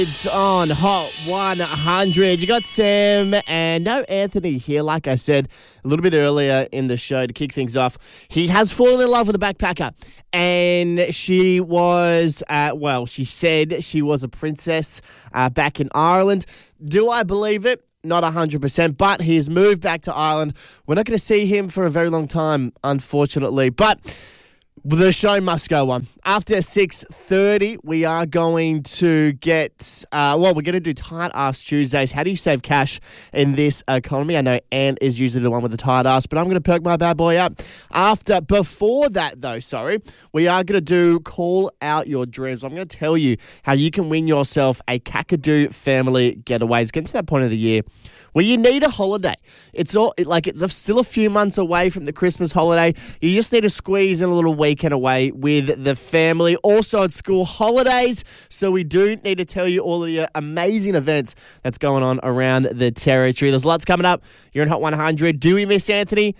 It's on Hot 100. You got Sam and no Anthony here. Like I said a little bit earlier in the show to kick things off, he has fallen in love with a backpacker. And she was, she said she was a princess back in Ireland. Do I believe it? Not 100%, but he's moved back to Ireland. We're not going to see him for a very long time, unfortunately. But the show must go on. After 6:30, we are going to get, we're going to do Tight Ass Tuesdays. How do you save cash in this economy? I know Ant is usually the one with the tight ass, but I'm going to perk my bad boy up. Before that, we are going to do Call Out Your Dreams. I'm going to tell you how you can win yourself a Kakadu family getaway. It's getting to that point of the year where you need a holiday. It's still a few months away from the Christmas holiday. You just need to squeeze in a little weekend away with the family. Also, it's school holidays, so we do need to tell you all of the amazing events that's going on around the territory. There's lots coming up. You're in Hot 100. Do we miss Anthony?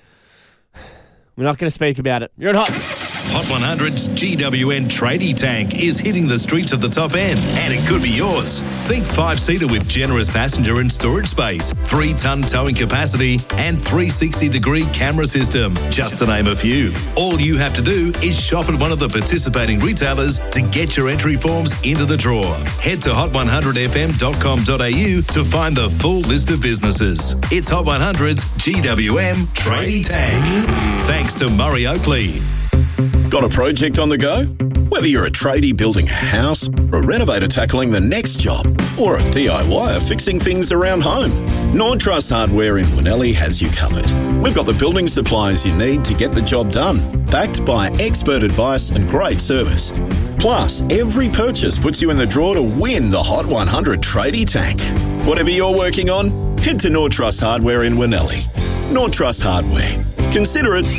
We're not going to speak about it. You're in Hot. Hot 100's GWN Tradie Tank is hitting the streets of the top end, and it could be yours. Think 5-seater with generous passenger and storage space, 3-ton towing capacity, and 360-degree camera system, just to name a few. All you have to do is shop at one of the participating retailers to get your entry forms into the draw. Head to hot100fm.com.au to find the full list of businesses. It's Hot 100's GWM Tradie Tank. Thanks to Murray Oakley. Got a project on the go? Whether you're a tradie building a house, or a renovator tackling the next job, or a DIYer fixing things around home, Nord Trust Hardware in Winnelli has you covered. We've got the building supplies you need to get the job done, backed by expert advice and great service. Plus, every purchase puts you in the draw to win the Hot 100 Tradie Tank. Whatever you're working on, head to Nord Trust Hardware in Winnelli. Nord Trust Hardware. Consider it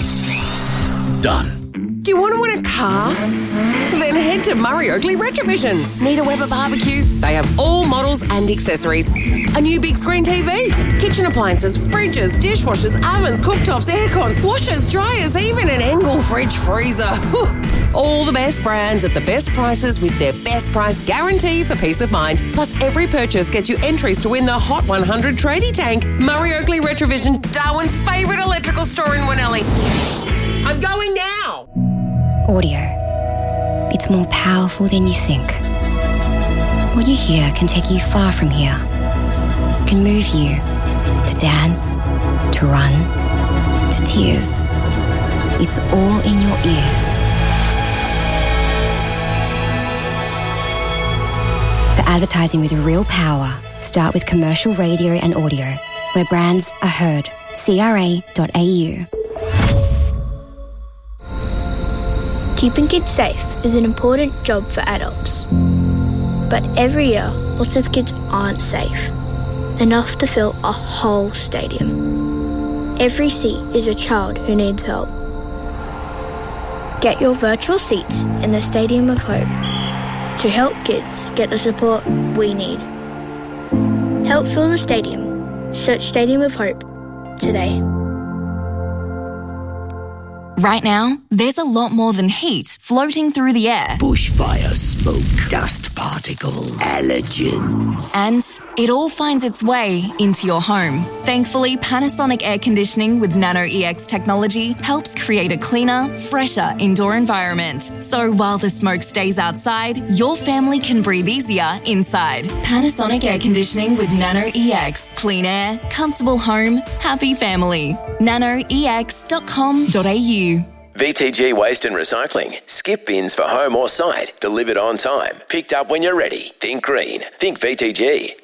done. Do you want to win a car? Then head to Murray Oakley Retrovision. Need a Weber barbecue? They have all models and accessories. A new big screen TV, kitchen appliances, fridges, dishwashers, ovens, cooktops, aircons, washers, dryers, even an Engel fridge freezer. Whew. All the best brands at the best prices with their best price guarantee for peace of mind. Plus, every purchase gets you entries to win the Hot 100 Tradie Tank. Murray Oakley Retrovision, Darwin's favourite electrical store in Winnelli. I'm going now. Audio. It's more powerful than you think. What you hear can take you far from here. It can move you to dance, to run, to tears. It's all in your ears. For advertising with real power, start with commercial radio and audio, where brands are heard. CRA.au. Keeping kids safe is an important job for adults. But every year, lots of kids aren't safe. Enough to fill a whole stadium. Every seat is a child who needs help. Get your virtual seats in the Stadium of Hope to help kids get the support we need. Help fill the stadium. Search Stadium of Hope today. Right now, there's a lot more than heat floating through the air. Bushfire smoke, dust particles, allergens. And it all finds its way into your home. Thankfully, Panasonic Air Conditioning with Nano EX technology helps create a cleaner, fresher indoor environment. So while the smoke stays outside, your family can breathe easier inside. Panasonic Air Conditioning with Nano EX. Clean air, comfortable home, happy family. nanoex.com.au. VTG Waste and Recycling. Skip bins for home or site. Delivered on time. Picked up when you're ready. Think green. Think VTG.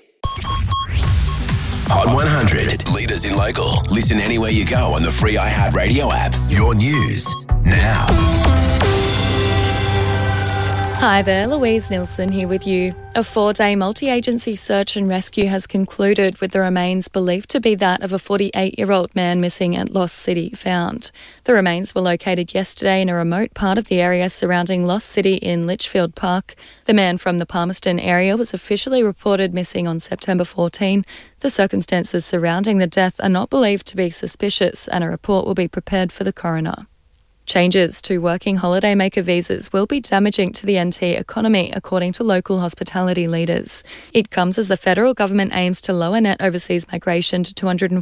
Hot 100. Leaders in local. Listen anywhere you go on the free iHeartRadio app. Your news now. Hi there, Louise Nilsson here with you. A 4-day multi-agency search and rescue has concluded with the remains believed to be that of a 48-year-old man missing at Lost City found. The remains were located yesterday in a remote part of the area surrounding Lost City in Litchfield Park. The man from the Palmerston area was officially reported missing on September 14. The circumstances surrounding the death are not believed to be suspicious and a report will be prepared for the coroner. Changes to working holidaymaker visas will be damaging to the NT economy, according to local hospitality leaders. It comes as the federal government aims to lower net overseas migration to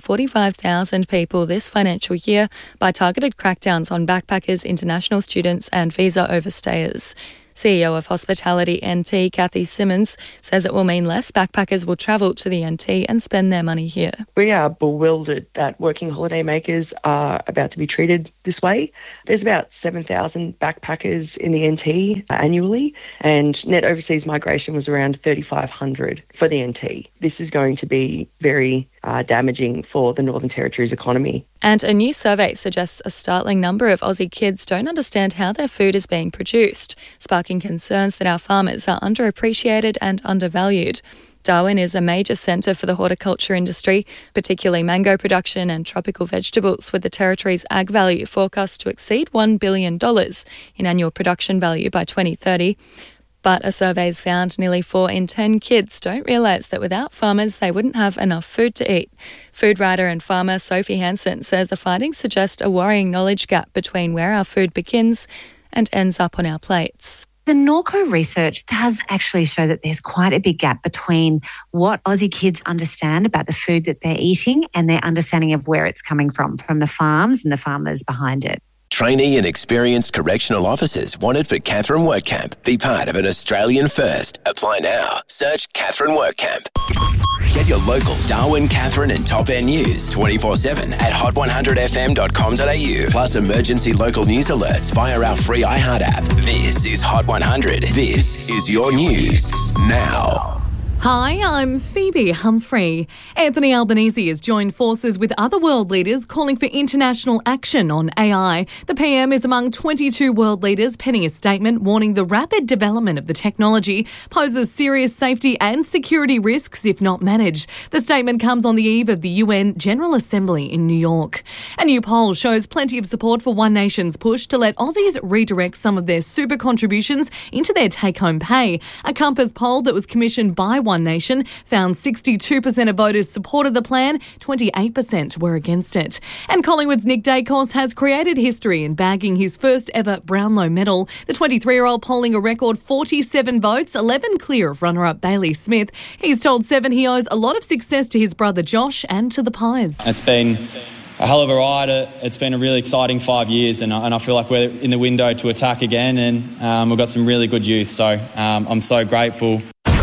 245,000 people this financial year by targeted crackdowns on backpackers, international students and visa overstayers. CEO of Hospitality NT, Kathy Simmons, says it will mean less backpackers will travel to the NT and spend their money here. We are bewildered that working holidaymakers are about to be treated this way. There's about 7,000 backpackers in the NT annually, and net overseas migration was around 3,500 for the NT. This is going to be very damaging for the Northern Territory's economy. And a new survey suggests a startling number of Aussie kids don't understand how their food is being produced, sparking concerns that our farmers are underappreciated and undervalued. Darwin is a major centre for the horticulture industry, particularly mango production and tropical vegetables, with the territory's ag value forecast to exceed $1 billion in annual production value by 2030. But a survey's found nearly 4 in 10 kids don't realise that without farmers they wouldn't have enough food to eat. Food writer and farmer Sophie Hansen says the findings suggest a worrying knowledge gap between where our food begins and ends up on our plates. The Norco research does actually show that there's quite a big gap between what Aussie kids understand about the food that they're eating and their understanding of where it's coming from the farms and the farmers behind it. Trainee and experienced correctional officers wanted for Katherine WorkCamp. Be part of an Australian first. Apply now. Search Katherine WorkCamp. Get your local Darwin, Katherine and Top End news 24/7 at hot100fm.com.au. Plus emergency local news alerts via our free iHeart app. This is Hot 100. This is your news now. Hi, I'm Phoebe Humphrey. Anthony Albanese has joined forces with other world leaders calling for international action on AI. The PM is among 22 world leaders penning a statement warning the rapid development of the technology poses serious safety and security risks if not managed. The statement comes on the eve of the UN General Assembly in New York. A new poll shows plenty of support for One Nation's push to let Aussies redirect some of their super contributions into their take-home pay. A Compass poll that was commissioned by One Nation found 62% of voters supported the plan, 28% were against it. And Collingwood's Nick Dacos has created history in bagging his first ever Brownlow medal. The 23-year-old polling a record 47 votes, 11 clear of runner-up Bailey Smith. He's told Seven he owes a lot of success to his brother Josh and to the Pies. It's been a hell of a ride. It's been a really exciting 5 years and I feel like we're in the window to attack again and we've got some really good youth, so I'm so grateful.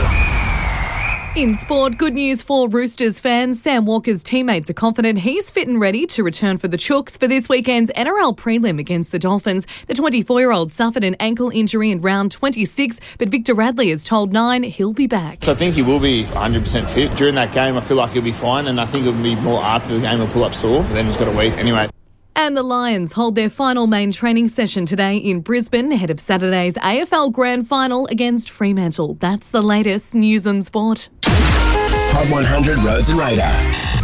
In sport, good news for Roosters fans. Sam Walker's teammates are confident he's fit and ready to return for the Chooks for this weekend's NRL prelim against the Dolphins. The 24-year-old suffered an ankle injury in round 26, but Victor Radley has told Nine he'll be back. So I think he will be 100% fit. During that game, I feel like he'll be fine, and I think it'll be more after the game he'll pull up sore, but then he's got a week anyway. And the Lions hold their final main training session today in Brisbane ahead of Saturday's AFL Grand Final against Fremantle. That's the latest news and sport. Hot 100 Roads and Radar.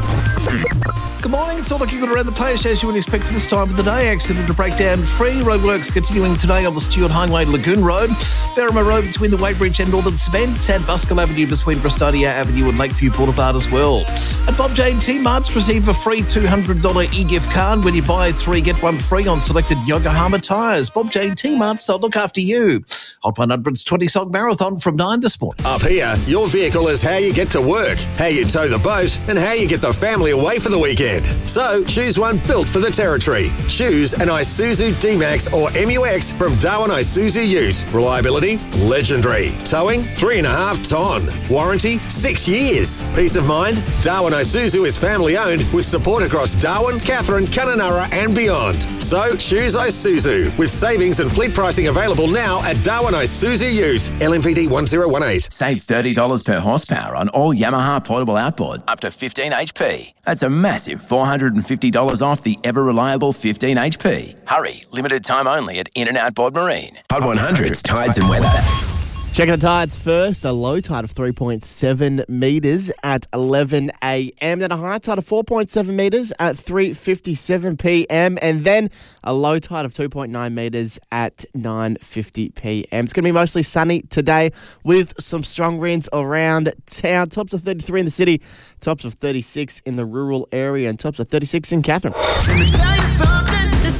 Good morning. It's all looking good around the place as you would expect for this time of the day. Accident to break down free. Roadworks continuing today on the Stuart Highway Lagoon Road. Berrima Road between the Weybridge and Northern Cement. Sandbuskel Avenue between Bristonia Avenue and Lakeview Boulevard as well. At Bob Jane T-Marts, receive a free $200 e-gift card when you buy 3, get 1 free on selected Yokohama tyres. Bob Jane T-Marts, they'll look after you. Hot 100's 20-song marathon from 9 this morning. Up here, your vehicle is how you get to work, how you tow the boat, and how you get the family away for the weekend. So, choose one built for the territory. Choose an Isuzu D-Max or MUX from Darwin Isuzu Ute. Reliability, legendary. Towing, 3.5 ton. Warranty, 6 years. Peace of mind, Darwin Isuzu is family owned with support across Darwin, Katherine, Kununurra and beyond. So, choose Isuzu with savings and fleet pricing available now at Darwin Isuzu Ute. LMPD 1018. Save $30 per horsepower on all Yamaha portable outboard up to 15 HP. That's a massive $450 off the ever-reliable 15 HP. Hurry, limited time only at In and Outboard Marine. Hot 100's Tides and Weather. Checking the tides first, a low tide of 3.7 metres at 11 a.m, then a high tide of 4.7 metres at 3:57 p.m, and then a low tide of 2.9 metres at 9:50 p.m. It's going to be mostly sunny today with some strong winds around town. Tops of 33 in the city, tops of 36 in the rural area, and tops of 36 in Katherine. The Sam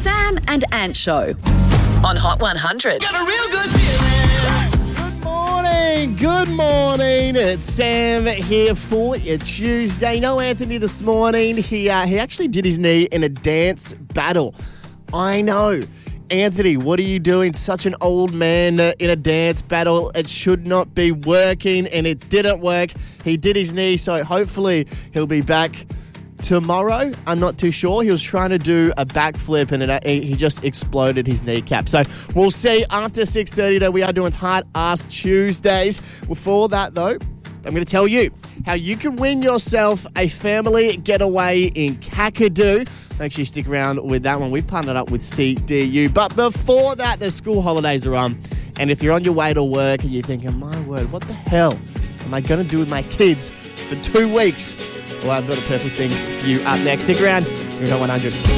and Ant Show on Hot 100. Got a real good feeling. Good morning. It's Sam here for your Tuesday. No Anthony this morning. He actually did his knee in a dance battle. I know. Anthony, what are you doing? Such an old man in a dance battle. It should not be working, and it didn't work. He did his knee, so hopefully he'll be back tomorrow. I'm not too sure. He was trying to do a backflip, and he just exploded his kneecap. So we'll see after 6:30 that we are doing Hard Ass Tuesdays. Before that, though, I'm going to tell you how you can win yourself a family getaway in Kakadu. Make sure you stick around with that one. We've partnered up with CDU. But before that, the school holidays are on. And if you're on your way to work and you're thinking, my word, what the hell am I going to do with my kids for 2 weeks? Well, I've got the perfect things for you up next. Stick around. You're at 100.